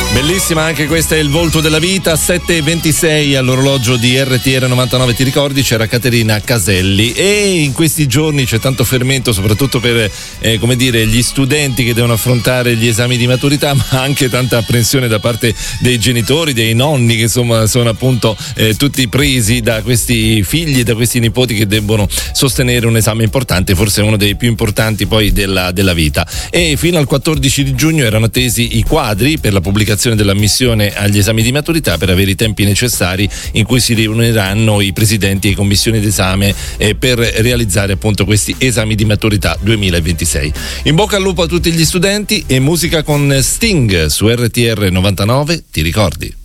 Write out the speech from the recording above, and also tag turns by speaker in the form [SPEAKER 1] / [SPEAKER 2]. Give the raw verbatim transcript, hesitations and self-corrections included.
[SPEAKER 1] Bellissima anche questa, è il volto della vita. Sette e ventisei all'orologio di R T R novantanove. Ti ricordi, c'era Caterina Caselli, e in questi giorni c'è tanto fermento soprattutto per eh, come dire, gli studenti che devono affrontare gli esami di maturità, ma anche tanta apprensione da parte dei genitori, dei nonni, che insomma sono appunto eh, tutti presi da questi figli, da questi nipoti che debbono sostenere un esame importante, forse uno dei più importanti poi della, della vita. E fino al quattordici di giugno erano attesi i quadri per la pubblicazione dell'ammissione agli esami di maturità, per avere i tempi necessari in cui si riuniranno i presidenti e commissioni d'esame eh, per realizzare appunto questi esami di maturità duemilaventisei. In bocca al lupo a tutti gli studenti, e musica con Sting su R T R novantanove. Ti ricordi?